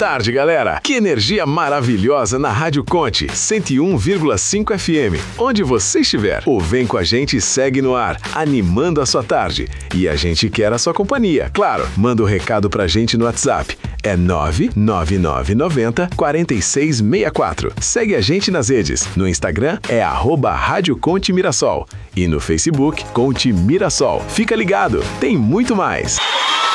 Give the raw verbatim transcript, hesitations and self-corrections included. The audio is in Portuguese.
tarde, galera! Que energia maravilhosa na Rádio Conte, cento e um vírgula cinco F M, onde você estiver. Ou vem com a gente e segue no ar, animando a sua tarde. E a gente quer a sua companhia, claro. Manda o um recado pra gente no WhatsApp. É nove nove nove nove zero quatro seis seis quatro. Segue a gente nas redes. No Instagram é arroba Rádio Conte Mirassol. E no Facebook, Conte Mirassol. Fica ligado, tem muito mais!